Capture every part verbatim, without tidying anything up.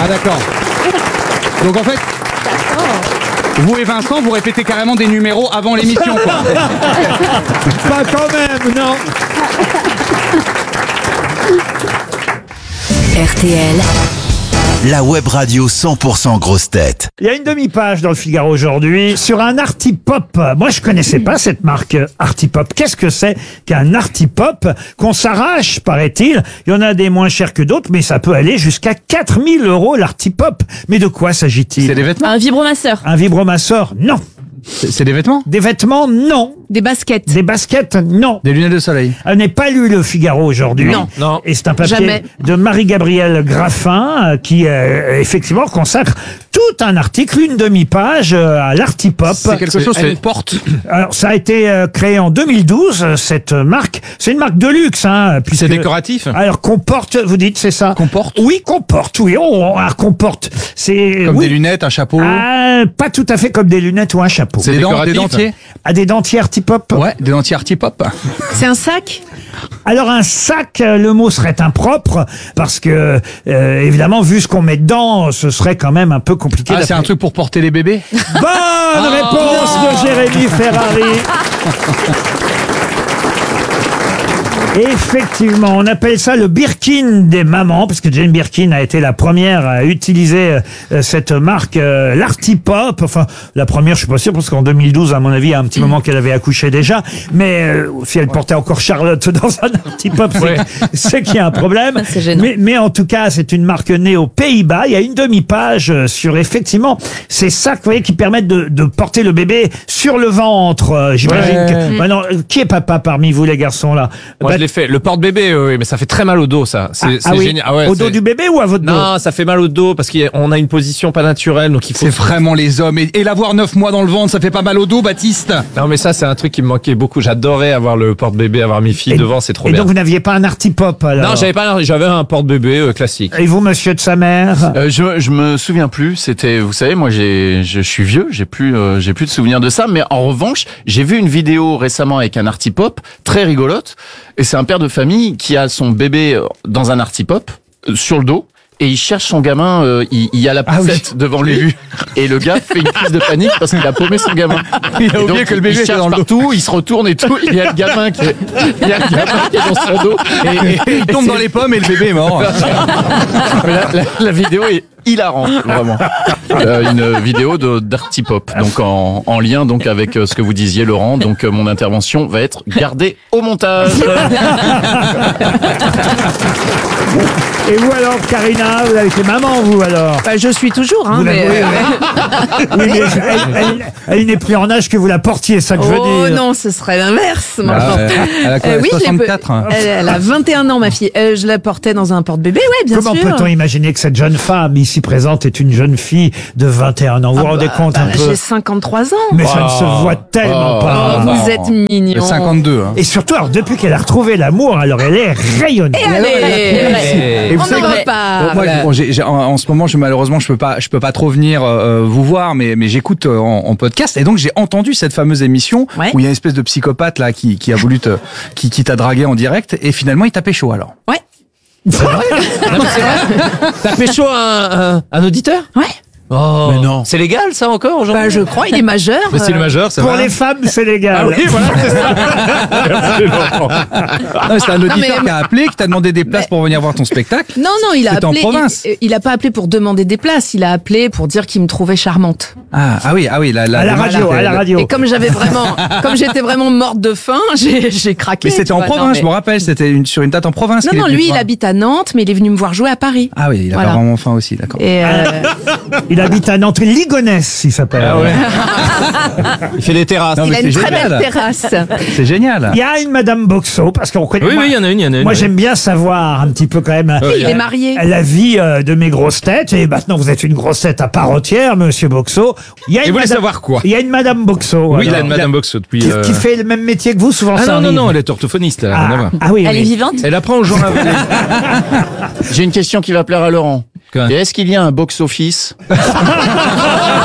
Ah d'accord. Donc en fait, vous et Vincent, vous répétez carrément des numéros avant l'émission, quoi. Pas quand même, non. R T L, la web radio cent pour cent grosse tête. Il y a une demi-page dans le Figaro aujourd'hui sur un Artipop. Moi, je connaissais pas cette marque Artipop. Qu'est-ce que c'est qu'un Artipop qu'on s'arrache, paraît-il? Il y en a des moins chers que d'autres, mais ça peut aller jusqu'à quatre mille euros l'Artipop. Mais de quoi s'agit-il? C'est des vêtements? Un vibromasseur. Un vibromasseur? Non. C'est c'est des vêtements? Des vêtements? Non. Des baskets. Des baskets? Non. Des lunettes de soleil? Elle n'est pas lu le Figaro aujourd'hui. Non. Non. Et c'est un papier Jamais. de Marie-Gabrielle Graffin euh, qui, euh, effectivement, consacre tout un article, une demi-page euh, à l'Artipop. C'est quelque chose, Elle c'est... porte. Alors, ça a été euh, créé en deux mille douze, euh, cette marque. C'est une marque de luxe, hein. Puisque... C'est décoratif. Alors, qu'on porte, vous dites, c'est ça? Qu'on porte? Oui, qu'on porte, oui. Oh, alors, qu'on porte. C'est... Comme oui. des lunettes, un chapeau? Ah, pas tout à fait comme des lunettes ou un chapeau. C'est Des, dents, des décoratif. dentiers? À des dentiers Artipop? Ouais, des dentiers Artipop. C'est un sac. Alors un sac, euh, le mot serait impropre parce que euh, évidemment vu ce qu'on met dedans, ce serait quand même un peu compliqué. Ah, c'est d'après- un truc pour porter les bébés? Bonne réponse de Jérémy Ferrari. Effectivement, on appelle ça le Birkin des mamans, parce que Jane Birkin a été la première à utiliser euh, cette marque, euh, l'Artipop. Enfin, la première, je suis pas sûr, parce qu'en deux mille douze, à mon avis, il y a un petit moment qu'elle avait accouché déjà. Mais euh, si elle portait encore Charlotte dans un Artipop, c'est, Ouais. c'est qu'il y a un problème. C'est gênant. Mais, mais en tout cas, c'est une marque née aux Pays-Bas. Il y a une demi-page euh, sur, effectivement, ces sacs, vous voyez, qui permettent de, de porter le bébé sur le ventre. Euh, j'imagine Ouais. que... Maintenant, euh, qui est papa parmi vous, les garçons, là? Moi, Bah, je l'ai fait. Le porte-bébé, euh, oui, mais ça fait très mal au dos, ça. C'est ah, c'est ah oui. génial. Ah ouais, Au dos c'est- du bébé ou à votre dos? Non, ça fait mal au dos parce qu'on a une position pas naturelle, donc il faut. C'est vraiment les hommes. Et, et l'avoir neuf mois dans le ventre, ça fait pas mal au dos, Baptiste? Non, mais ça, c'est un truc qui me manquait beaucoup. J'adorais avoir le porte-bébé, avoir mes filles Et- devant, c'est trop Et bien. donc, vous n'aviez pas un Artipop, alors? Non, j'avais pas, j'avais un porte-bébé euh, classique. Et vous, monsieur de sa mère? Euh, je, je me souviens plus. C'était, vous savez, moi, j'ai, je suis vieux, j'ai plus, euh, j'ai plus de souvenirs de ça. Mais en revanche, j'ai vu une vidéo récemment avec un Artipop très rigolote. Et c'est un père de famille qui a son bébé dans un Artipop euh, sur le dos. Et il cherche son gamin, euh, il, il y a la Ah oui. poussette devant lui. Et le gars fait une crise de panique parce qu'il a paumé son gamin. Il a Et oublié donc, que le bébé il était cherche dans le dos. partout, il se retourne et tout. Il y a le gamin qui est, il y a le gamin qui est dans son dos. Et, et- Il tombe dans les pommes et le bébé est mort. mais la, la, la vidéo est hilarante, vraiment. Euh, une vidéo de d'Artipop, donc en, en lien donc avec euh, ce que vous disiez, Laurent. Donc euh, mon intervention va être gardée au montage. Et vous, alors, Karina, vous avez été maman, vous, alors? Bah, je suis toujours, hein. Vous mais, l'avouez, euh, oui, mais elle, elle- elle n'est plus en âge que vous la portiez, ça que je veux Oh dire. non, ce serait l'inverse. Ah maintenant. ouais. Elle a quoi, Euh, oui, j'ai soixante-quatre, peu- hein. elle, elle a vingt et un ans, ma fille. Euh, je la portais dans un porte-bébé, ouais, bien Comment sûr. peut-on imaginer que cette jeune femme ici présente est une jeune fille de vingt et un ans? Vous vous rendez compte un Bah, peu? j'ai cinquante-trois ans. Mais ça ne se voit tellement Oh. pas. Oh, vous êtes mignon. cinquante-deux. Hein. Et surtout, alors, depuis qu'elle a retrouvé l'amour, alors elle est rayonnante. Et allez, Et vous on savez n'en que- veut pas. Bon, moi, Voilà. bon, j'ai- j'ai- en, en ce moment, je, malheureusement, je peux pas, je peux pas trop venir euh, vous voir, mais, mais j'écoute euh, en, en podcast, et donc j'ai entendu cette fameuse émission Ouais. où il y a une espèce de psychopathe là qui, qui a voulu te, qui, qui t'a dragué en direct, et finalement il t'a pécho alors. Ouais. Non, mais c'est vrai. T'as pécho un, un, un auditeur? Ouais. Oh. Mais non. C'est légal, ça, encore, aujourd'hui? Bah, je crois, il est majeur. Mais c'est le euh, majeur, ça Pour va. les femmes, c'est légal. Ah oui, voilà, c'est ça. Merci, Laurent. Non, mais c'est un auditeur mais- qui a appelé, qui t'a demandé des places Mais- pour venir voir ton spectacle. Non, non, il a C'était en appelé. province. Il, il a pas appelé pour demander des places. Il a appelé pour dire qu'il me trouvait charmante. Ah, ah oui, ah oui, la, la, À la démarche radio, était- à la radio. Et comme j'avais vraiment, comme j'étais vraiment morte de faim, j'ai, j'ai craqué. Mais c'était tu en vois. Non, province, mais- je me rappelle, c'était une, sur une date en province. Non, qu'il est non, venu lui, te il voir. habite à Nantes, mais il est venu me voir jouer à Paris. Ah oui, il a Voilà. pas vraiment faim aussi, d'accord. Et euh, Il habite à Nantes, Ligonesse, il s'appelle. Ah ouais. Il fait des terrasses. Non, il mais a c'est une très génial. belle terrasse. C'est génial. Il y a une Madame Boxo, parce qu'on connaît. Oui, moi, oui, il y en a une, il y en a une. moi, oui. j'aime bien savoir un petit peu quand même. Oui, il est marié. La vie euh, de mes grosses têtes, et maintenant vous êtes une grosse tête à part entière, Monsieur Boxo. Il y a Et une vous voulez madame- savoir quoi? Il y a une Madame Boxo. Oui, il alors, a une Madame Boxo depuis. qui, euh, qui fait le même métier que vous, souvent. Ah ça non, non, arrive. non, elle est orthophoniste, là, rien à Ah, voir. ah oui, Elle oui. est vivante. Elle apprend aux gens à voler. J'ai une question qui va plaire à Laurent. Quoi? Et est-ce qu'il y a un box-office?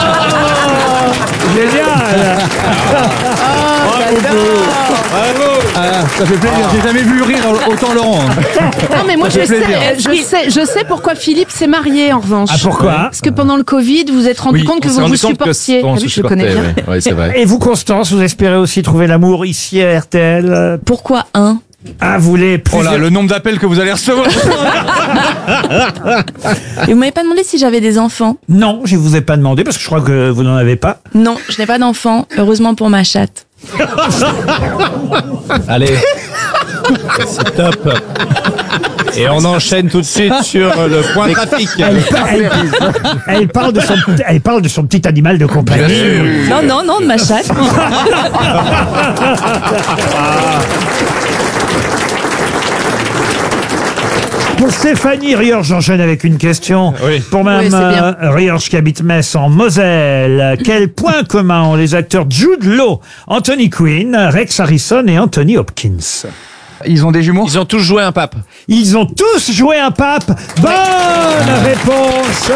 Génial. Ah, ça fait plaisir. J'ai jamais vu rire autant Laurent. Non, mais moi, Ça je fait sais, plaisir. je sais, je sais pourquoi Philippe s'est marié, en revanche. Ah, pourquoi? Parce que pendant le Covid, vous vous êtes rendu Oui, compte que on s'est vous vous rendu compte que supportiez. on Ah se oui, je le connais bien. supportait, ouais. Ouais, c'est vrai. Et vous, Constance, vous espérez aussi trouver l'amour ici à R T L? Pourquoi un? Ah, vous voulez Oh plusieurs... là, le nombre d'appels que vous allez recevoir. Et vous m'avez pas demandé si j'avais des enfants? Non, je vous ai pas demandé parce que je crois que vous n'en avez pas. Non, je n'ai pas d'enfants. Heureusement pour ma chatte. Allez. C'est top. Et on enchaîne tout de suite sur le point trafic. Elle, elle- elle parle de son, elle parle de son petit animal de compagnie. Non, non, non, de ma chatte. Pour Stéphanie Riorge, j'enchaîne avec une question. Oui. Pour Mme Oui, c'est bien. euh, Riorge qui habite Metz en Moselle, quel point commun ont les acteurs Jude Law, Anthony Quinn, Rex Harrison et Anthony Hopkins? Ils ont des jumeaux. Ils ont tous joué un pape. Ils ont tous joué un pape. Bonne réponse.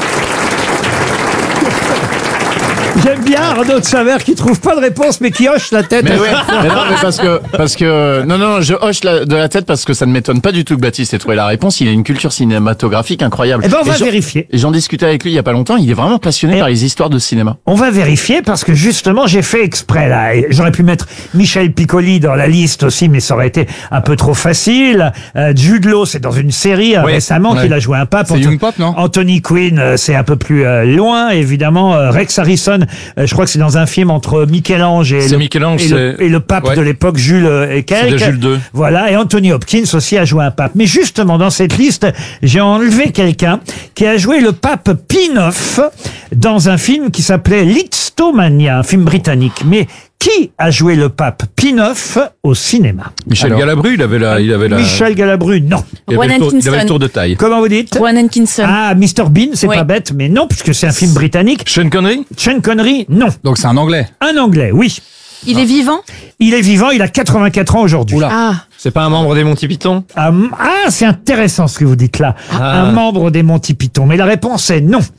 J'aime bien Arnaud de Savert qui trouve pas de réponse mais qui hoche la tête. Mais ouais, mais non, mais parce que, parce que, non, non, je hoche la- de la tête parce que ça ne m'étonne pas du tout que Baptiste ait trouvé la réponse. Il a une culture cinématographique incroyable. Eh ben, on va Et j'en- vérifier. Et j'en discutais avec lui il y a pas longtemps. Il est vraiment passionné Et- par les histoires de cinéma. On va vérifier parce que justement j'ai fait exprès là. Et j'aurais pu mettre Michel Piccoli dans la liste aussi, mais ça aurait été un peu trop facile. Euh, Jude Law, c'est dans une série euh, Oui. récemment Ouais. qu'il a joué un pape. C'est Anto- Young Pop, non Anthony Quinn, euh, c'est un peu plus euh, loin, évidemment. Euh, Rex Harrison, euh, je crois que c'est dans un film entre Michel-Ange et, C'est le, Michel-Ange, et, le, c'est- et le pape Ouais. de l'époque, Jules euh, et quelques. de Jules deux. Voilà, et Anthony Hopkins aussi a joué un pape. Mais justement, dans cette liste, j'ai enlevé quelqu'un qui a joué le pape Pie neuf dans un film qui s'appelait Lisztomania, un film britannique. Mais qui a joué le pape Pie neuf au cinéma? Michel Alors. Galabru, il avait la, il avait la, Michel Galabru, non. il avait Rowan le tour, il avait le Atkinson. tour de taille. Comment vous dites? Rowan Atkinson. Ah, mister Bean, c'est Oui. pas bête, mais non, puisque c'est un film britannique. Sean Connery? Sean Connery, non. Donc c'est un anglais. Un anglais, oui. Il est vivant? Il est vivant, il a quatre-vingt-quatre ans aujourd'hui. Oula. Ah. C'est pas un membre des Monty Python? Ah, m- ah, c'est intéressant ce que vous dites là. Ah. Un membre des Monty Python. Mais la réponse est non.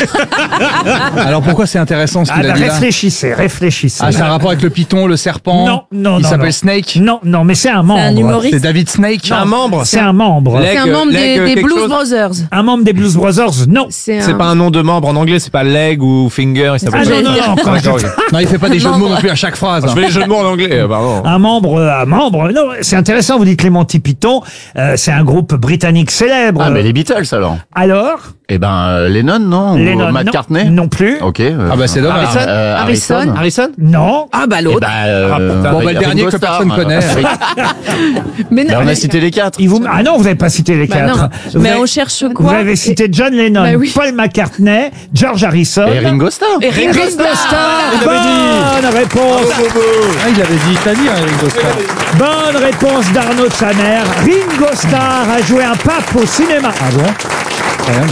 Alors pourquoi c'est intéressant ce Ah, qu'il bah, a dit là? réfléchissez, réfléchissez. Ah, c'est un rapport avec le python, le serpent. Non, non, Il non, s'appelle non. Snake. Non, non, mais c'est un membre. un humoriste. C'est David Snake. Un membre? C'est un membre. Leg- C'est un membre leg, des, des quelque Blues chose Brothers. Un membre des Blues Brothers, non. C'est C'est un... pas un nom de membre en anglais, c'est pas leg ou finger, il s'appelle Ah non, non, non, quand D'accord, je- ok. Non, il fait pas des jeux de mots Membre. non plus à chaque phrase. Je fais les jeux de mots en anglais, euh, pardon. Un membre, euh, un membre. Non, c'est intéressant, vous dites les Monty Python. Euh, c'est un groupe britannique célèbre. Ah, mais les Beatles alors. Alors Eh ben, euh, Lennon, non? Lennon, Ou McCartney? non, non plus. Ok. euh, Ah bah c'est dommage. Harrison. Euh, Harrison. Harrison. Harrison? Non. Ah bah Eh l'autre. ben, euh, Ah, putain. Bon, bah, le dernier Ringo que Starr, personne euh, connaît. oui. Mais Bah, non, on a mais- cité les quatre. Il vous... Ah non, vous n'avez pas cité les bah quatre. non. Vous Mais avez- on cherche Vous quoi? avez cité John Lennon, Bah oui. Paul McCartney, George Harrison. Et Ringo Starr. Et Ringo Ringo Starr. Starr. l'avait Bonne réponse. Ah, il avait dit Italie, hein, Ringo Starr. Bonne réponse d'Arnaud de Saner. Ringo Starr a joué un pape au cinéma. Ah bon? Rien.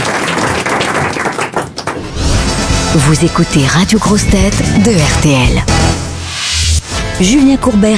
Vous écoutez Radio Grosse Tête de R T L. Julien Courbet